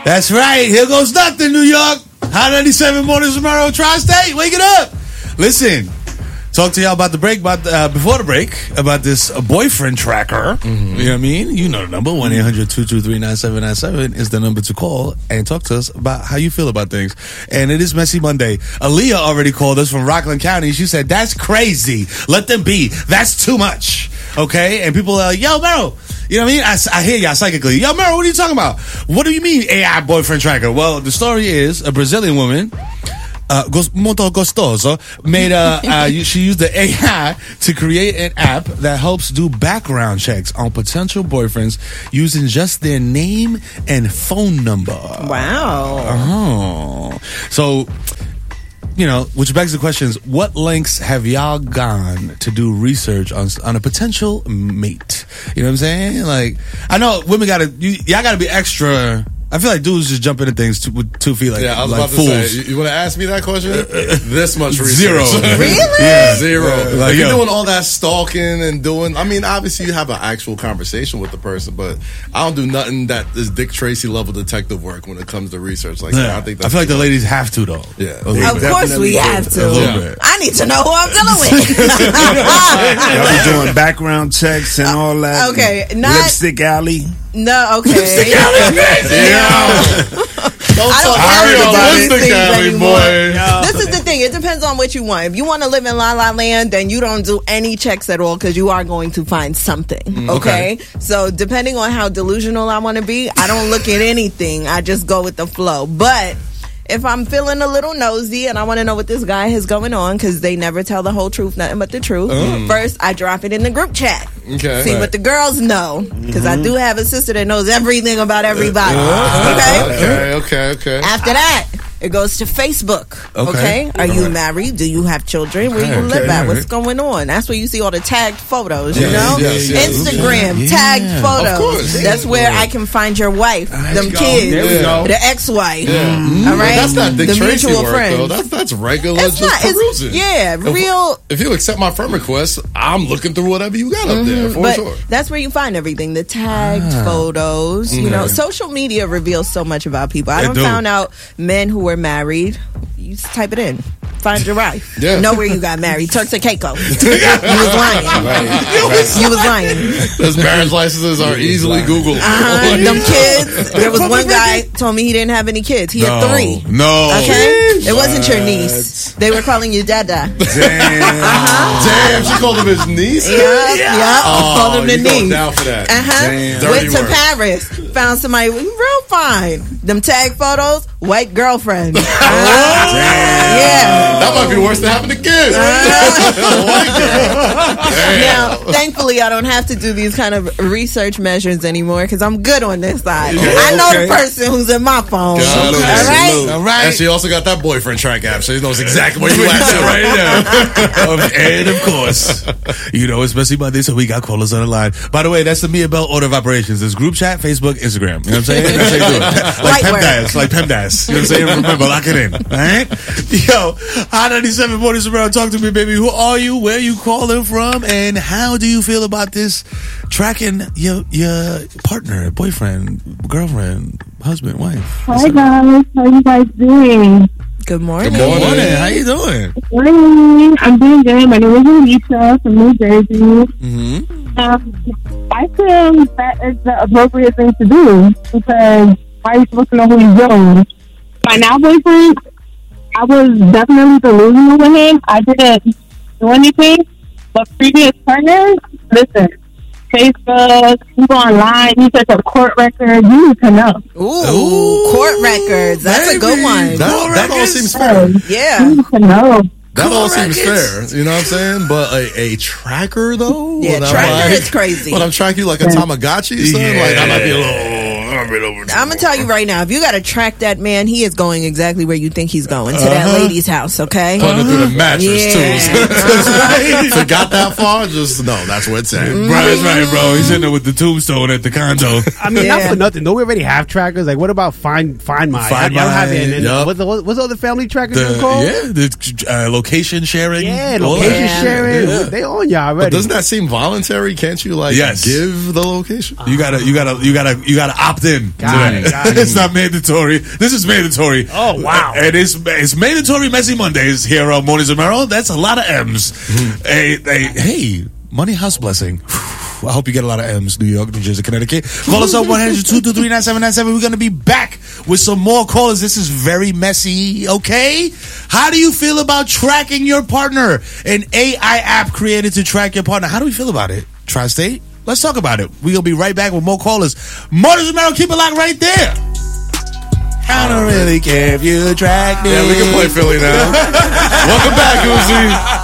That's right. Here goes nothing, New York. Hot 97 Mornings tomorrow, Tri-State. Wake it up. Listen, talk to y'all about the break, before the break, about this boyfriend tracker. Mm-hmm. You know what I mean? You know the number, 1-800-223-9797 is the number to call and talk to us about how you feel about things. And it is Messy Monday. Aaliyah already called us from Rockland County. She said, that's crazy. Let them be. That's too much. Okay? And people are like, yo, Mero. You know what I mean? I hear y'all psychically. Yo, Mero, what are you talking about? What do you mean AI boyfriend tracker? Well, the story is a Brazilian woman, Moto Gostoso, she used the AI to create an app that helps do background checks on potential boyfriends using just their name and phone number. Wow. Oh. So, you know, which begs the question is, what lengths have y'all gone to do research on a potential mate? You know what I'm saying? Like, I know women y'all gotta be extra. I feel like dudes just jump into things with 2 feet like I was like about fools. to say, you want to ask me that question? This much research. Zero. Really? Yeah. Zero. Like, you're doing all that stalking and doing, I mean, obviously you have an actual conversation with the person, but I don't do nothing that is Dick Tracy level detective work when it comes to research like that. I feel like the ladies have to, though. Yeah. Of course we have to. I need to know who I'm dealing with. Y'all be doing background checks and all that. Okay, not Lipstick Alley. No, okay. Don't talk about Lipstick Alley, boy. This is the thing. It depends on what you want. If you want to live in La La Land, then you don't do any checks at all because you are going to find something. Okay? So depending on how delusional I want to be, I don't look at anything. I just go with the flow. But if I'm feeling a little nosy and I want to know what this guy has going on, because they never tell the whole truth, nothing but the truth, first I drop it in the group chat. Okay. See what the girls know, because I do have a sister that knows everything about everybody. Okay. After that, it goes to Facebook. Okay. Are you married? Do you have children? Where you live at? What's going on? That's where you see all the tagged photos, you know? Yes. Instagram, tagged photos. Of course. That's where I can find your wife, them kids, There we go. the ex-wife. Yeah. All right? That's not Dick the Tracy mutual work, friends. though. That's regular It's just not. perusing. Real. If you accept my friend request, I'm looking through whatever you got up there, for But sure. that's where you find everything. The tagged photos. You know, social media reveals so much about people. I found out men who were married. You just type it in. Find your wife. Yeah. Know where you got married. Turks and Caicos. You was lying. You was lying. Those marriage licenses are easily Googled. Them kids. There was one guy told me he didn't have any kids. He had 3. No. Okay? It wasn't your niece. They were calling you Dada. Damn, she called him his niece? Yeah. Called him the you going niece. down for that. Went to Paris. Found somebody real fine. Them tag photos, white girlfriend. Yeah. That might be worse than having a kid. Now, thankfully, I don't have to do these kind of research measures anymore because I'm good on this side. I know the person who's in my phone. Got it. All right? And she also got that boyfriend track app, so she knows exactly where you at right now. And of course, you know, especially Monday, so we got callers on the line. By the way, that's the Mia Bell order of operations. It's group chat, Facebook, Instagram. You know what I'm saying? That's how you do it. Like PEMDAS. Like PEMDAS. You know what I'm saying? Remember, lock it in. All right? Yo, Hot 97 Mornings around. Talk to me, baby. Who are you? Where you calling from? And how do you feel about this tracking your partner, boyfriend, girlfriend, husband, wife? Hi guys, how you guys doing? Good morning. Good morning. How you doing? Morning. I'm doing good. My name is Alicia from New Jersey. I feel that is the appropriate thing to do because why are you supposed to know who he's doing? My now boyfriend, I was definitely delusional with him. I didn't do anything, but previous partners, listen. Facebook, you go online, you search up court records, you need to know. Ooh, court records. That's a good one. That all seems fair. Yeah. You need to know. That all seems fair. You know what I'm saying? But a tracker, though? Yeah, tracker is crazy. But I'm tracking you like a Tamagotchi, son? Yeah. Like, that might be a little... I'm going to tell you right now, if you got to track that man, he is going exactly where you think he's going, to that lady's house, okay? Putting it through the mattress, too. Yeah. So got that far? Just, no, that's where it's at. That's right, bro. He's sitting there with the tombstone at the condo. I mean, not for nothing. Don't we already have trackers? Like, what about Find My? Find My. Have it. And Yup. what's all the family trackers called? Yeah, the location sharing. Yeah, location sharing. Yeah. They on y'all already. But doesn't that seem voluntary? Can't you, like, Yes. give the location? You gotta opt in. Got it. It's not mandatory. This is mandatory. Oh, wow. And it's mandatory Messy Mondays here on Mornings with Merrill. That's a lot of M's. Hey, Money House Blessing. I hope you get a lot of M's. New York, New Jersey, Connecticut. Call us up 1-223-9797. We're going to be back with some more calls. This is very messy, okay? How do you feel about tracking your partner? An AI app created to track your partner. How do we feel about it? Tri-State? Let's talk about it. We're going to be right back with more callers. Mornings with Merrill, keep it locked right there. I don't really care if you track me. Yeah, we can play Philly now. Welcome back, Uzi.